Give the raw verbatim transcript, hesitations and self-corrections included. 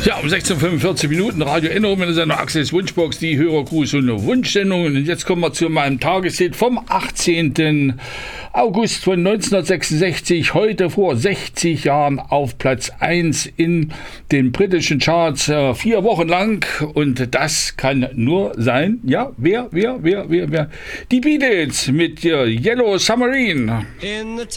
Ja, um sechzehn Uhr fünfundvierzig Minuten Radio Erinnerung in der Sendung Axels Wunschbox, die Hörergruß und eine Wunschsendung. Und jetzt kommen wir zu meinem Tageshit vom achtzehnten August von neunzehnhundertsechsundsechzig. Heute vor sechzig Jahren auf Platz eins in den britischen Charts, äh, vier Wochen lang. Und das kann nur sein, ja, wer, wer, wer, wer, wer? Die Beatles mit äh, Yellow Submarine. In the